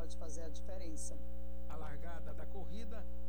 pode fazer a diferença. A largada da corrida